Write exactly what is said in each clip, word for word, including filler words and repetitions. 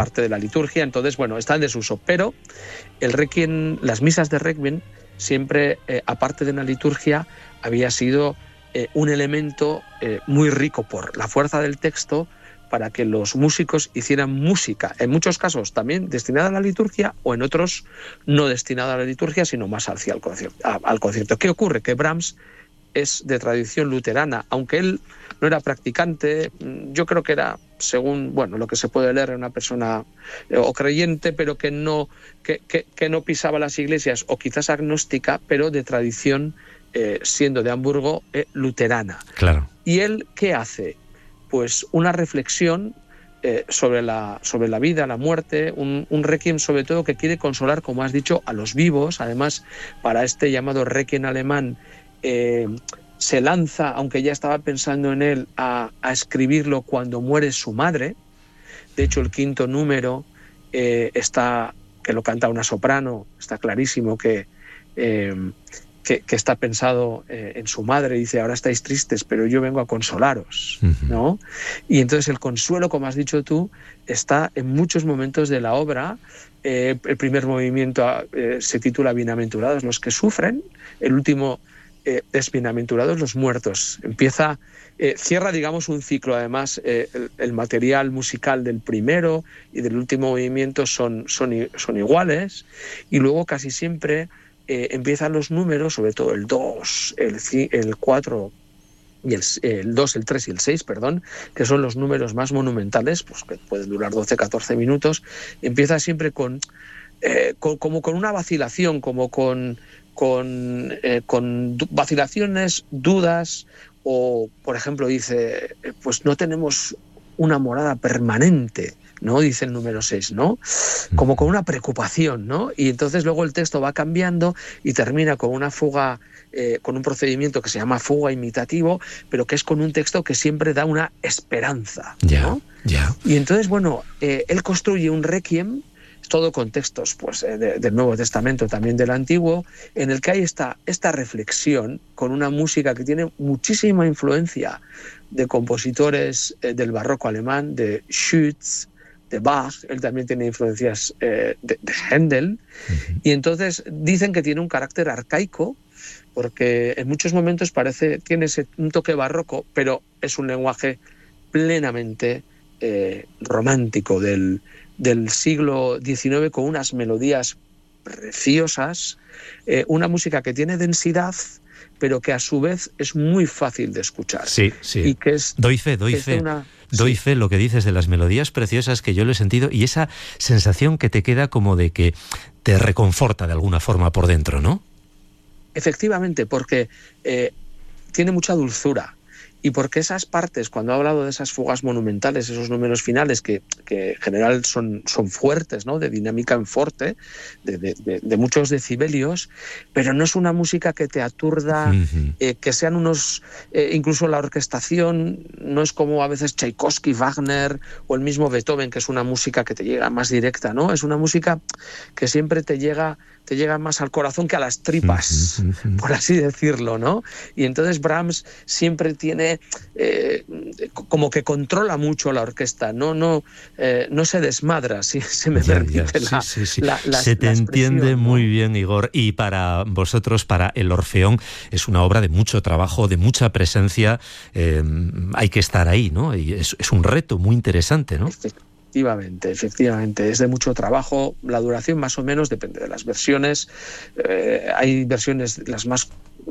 parte de la liturgia, entonces, bueno, está en desuso. Pero el requiem, las misas de requiem, siempre, eh, aparte de una liturgia, había sido eh, un elemento eh, muy rico por la fuerza del texto para que los músicos hicieran música, en muchos casos también destinada a la liturgia o en otros no destinada a la liturgia, sino más hacia el concierto. Al concierto. ¿Qué ocurre? Que Brahms es de tradición luterana, aunque él no era practicante, yo creo que era, según bueno lo que se puede leer, una persona eh, o creyente, pero que no, que, que, que no pisaba las iglesias, o quizás agnóstica, pero de tradición, eh, siendo de Hamburgo, eh, luterana. Claro. ¿Y él qué hace? Pues una reflexión eh, sobre, la, sobre la vida, la muerte, un, un requiem sobre todo que quiere consolar, como has dicho, a los vivos. Además, para este llamado requiem alemán, Eh, se lanza, aunque ya estaba pensando en él, a, a escribirlo cuando muere su madre. De hecho, el quinto número eh, está, que lo canta una soprano, está clarísimo que, eh, que, que está pensado eh, en su madre. Dice: ahora estáis tristes, pero yo vengo a consolaros, ¿no? Y entonces el consuelo, como has dicho tú, está en muchos momentos de la obra. Eh, el primer movimiento eh, se titula Bienaventurados los que sufren, el último Eh, es Bienaventurados los muertos. Empieza, eh, cierra, digamos, un ciclo. Además, eh, el, el material musical del primero y del último movimiento son, son, son iguales, y luego casi siempre eh, empiezan los números, sobre todo el dos, el, el cuatro, y el, el dos, el tres y el seis, perdón, que son los números más monumentales, pues que pueden durar doce, catorce minutos. Empieza siempre con, eh, con como con una vacilación, como con Con, eh, con vacilaciones, dudas, o, por ejemplo, dice, pues no tenemos una morada permanente, ¿no? Dice el número seis, ¿no? Como con una preocupación, ¿no? Y entonces luego el texto va cambiando y termina con una fuga, eh, con un procedimiento que se llama fuga imitativo, pero que es con un texto que siempre da una esperanza, ¿no? Ya, ya. Y entonces, bueno, eh, él construye un requiem, todo con textos pues, de, del Nuevo Testamento, también del Antiguo, en el que hay esta, esta reflexión con una música que tiene muchísima influencia de compositores eh, del barroco alemán, de Schütz, de Bach. Él también tiene influencias eh, de, de Händel, uh-huh. Y entonces dicen que tiene un carácter arcaico, porque en muchos momentos parece, tiene ese, un toque barroco, pero es un lenguaje plenamente eh, romántico del del siglo diecinueve, con unas melodías preciosas, eh, una música que tiene densidad, pero que a su vez es muy fácil de escuchar. Sí, sí. Y que es, doy fe, doy fe. Una... Doy sí. fe lo que dices de las melodías preciosas, que yo lo he sentido, y esa sensación que te queda como de que te reconforta de alguna forma por dentro, ¿no? Efectivamente, porque eh, tiene mucha dulzura. Y porque esas partes, cuando he hablado de esas fugas monumentales, esos números finales que, que en general son, son fuertes, ¿no? De dinámica en forte, de, de, de, de muchos decibelios, pero no es una música que te aturda, uh-huh. eh, que sean unos... Eh, incluso la orquestación no es como a veces Tchaikovsky, Wagner o el mismo Beethoven, que es una música que te llega más directa, ¿no? Es una música que siempre te llega... te llega más al corazón que a las tripas, uh-huh, uh-huh. por así decirlo, ¿no? Y entonces Brahms siempre tiene, eh, como que controla mucho la orquesta, no, no, eh, no se desmadra, si se me ya, permite ya. la, sí, sí, sí. la, la Se te la entiende ¿no? muy bien, Igor, y para vosotros, para el Orfeón, es una obra de mucho trabajo, de mucha presencia, eh, hay que estar ahí, ¿no? Y es, es un reto muy interesante, ¿no? Efectivamente, efectivamente, es de mucho trabajo. La duración más o menos depende de las versiones. Eh, hay versiones las más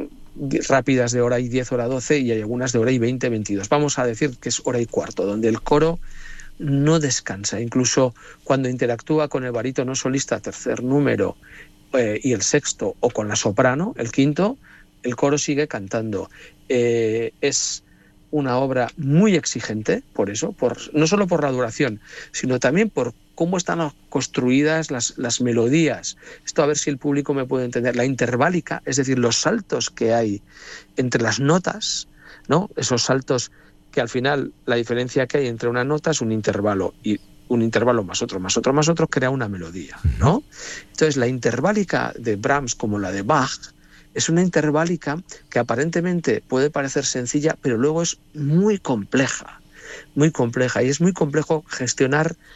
rápidas de hora y diez, hora doce, y hay algunas de hora y veinte, veintidós. Vamos a decir que es hora y cuarto, donde el coro no descansa. Incluso cuando interactúa con el barítono solista, tercer número, eh, y el sexto, o con la soprano, el quinto, el coro sigue cantando. Eh, es una obra muy exigente, por eso, por, no solo por la duración, sino también por cómo están construidas las, las melodías. Esto a ver si el público me puede entender. La interválica, es decir, los saltos que hay entre las notas, ¿no? Esos saltos que al final la diferencia que hay entre una nota es un intervalo, y un intervalo más otro, más otro, más otro, crea una melodía, ¿no? Entonces la interválica de Brahms, como la de Bach, es una interválica que aparentemente puede parecer sencilla, pero luego es muy compleja, muy compleja, y es muy complejo gestionar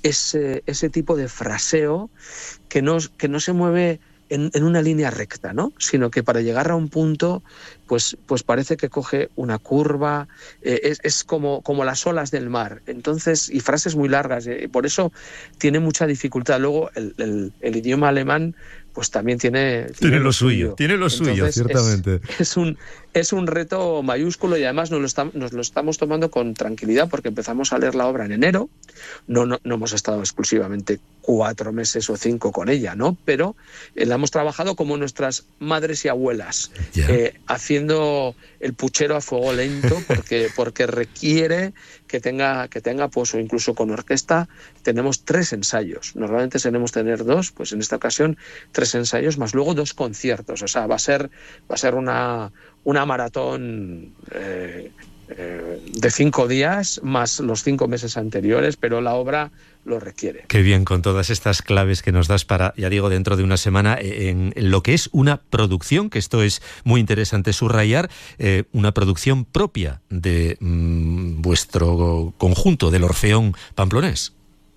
ese, ese tipo de fraseo que no, que no se mueve en, en una línea recta, ¿no? Sino que para llegar a un punto, pues, pues parece que coge una curva, eh, es, es como, como las olas del mar. Entonces, y frases muy largas, eh, por eso tiene mucha dificultad. Luego, el, el, el idioma alemán pues también tiene... Tiene, tiene lo suyo, suyo, tiene lo Entonces, suyo, ciertamente. Es, es, un, es un reto mayúsculo y además nos lo, está, nos lo estamos tomando con tranquilidad porque empezamos a leer la obra en enero. No, no, no hemos estado exclusivamente cuatro meses o cinco con ella, ¿no? Pero eh, la hemos trabajado como nuestras madres y abuelas, yeah. eh, haciendo el puchero a fuego lento porque, porque requiere que tenga, que tenga, pues, o incluso con orquesta, tenemos tres ensayos. Normalmente solemos tener dos, pues en esta ocasión tres ensayos más luego dos conciertos. O sea, va a ser, va a ser una, una maratón eh, eh, de cinco días más los cinco meses anteriores, pero la obra lo requiere. Qué bien, con todas estas claves que nos das para, ya digo, dentro de una semana, en, en lo que es una producción, que esto es muy interesante subrayar, eh, una producción propia de mmm, vuestro conjunto, del Orfeón Pamplonés.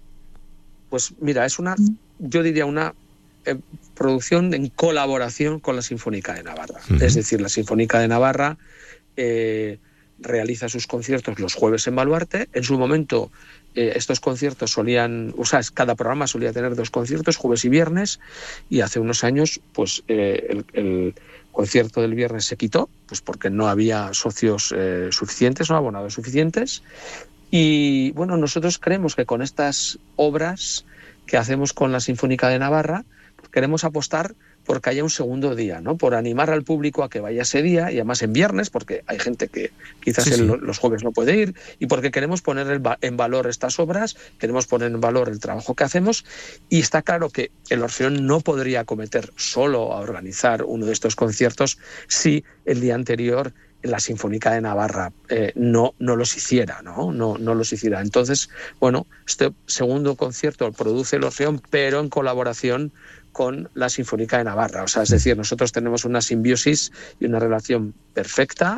Pues mira, es una, yo diría una eh, producción en colaboración con la Sinfónica de Navarra. Uh-huh. Es decir, la Sinfónica de Navarra eh, realiza sus conciertos los jueves en Baluarte. En su momento eh, estos conciertos solían, o sea, cada programa solía tener dos conciertos, jueves y viernes, y hace unos años pues eh, el, el concierto del viernes se quitó, pues porque no había socios eh, suficientes, no abonados suficientes. Y bueno, nosotros creemos que con estas obras que hacemos con la Sinfónica de Navarra, pues queremos apostar por que haya un segundo día, ¿no? Por animar al público a que vaya ese día, y además en viernes, porque hay gente que quizás sí, sí. El, los jueves no puede ir, y porque queremos poner el, en valor estas obras, queremos poner en valor el trabajo que hacemos, y está claro que el Orfeón no podría acometer solo a organizar uno de estos conciertos si el día anterior la Sinfónica de Navarra eh, no, no los hiciera, ¿no? No, no los hiciera. Entonces, bueno, este segundo concierto lo produce el Orfeón, pero en colaboración con la Sinfónica de Navarra. O sea, es decir, nosotros tenemos una simbiosis y una relación perfecta.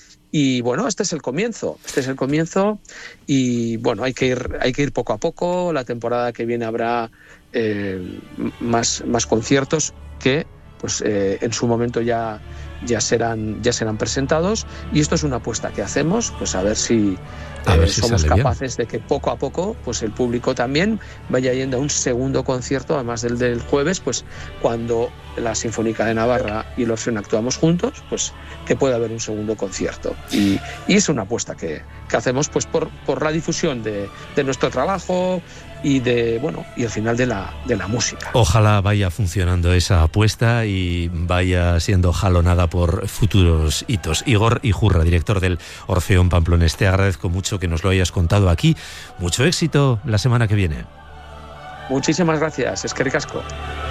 Y bueno, este es el comienzo, este es el comienzo y bueno, hay que ir, hay que ir poco a poco. La temporada que viene habrá eh, más, más conciertos que pues eh, en su momento ya, ya, serán, ya serán presentados, y esto es una apuesta que hacemos, pues a ver si, a eh, ver si somos capaces bien. de que poco a poco pues el público también vaya yendo a un segundo concierto, además del del jueves, pues cuando la Sinfónica de Navarra y el Orfeón actuamos juntos, pues que pueda haber un segundo concierto. Y, y es una apuesta que, que hacemos pues por, por la difusión de, de nuestro trabajo y de bueno y al final de la de la música. Ojalá vaya funcionando esa apuesta y vaya siendo jalonada por futuros hitos. Igor Ijurra, director del Orfeón Pamplonés, te agradezco mucho que nos lo hayas contado aquí. Mucho éxito la semana que viene. Muchísimas gracias, eskerrik asko.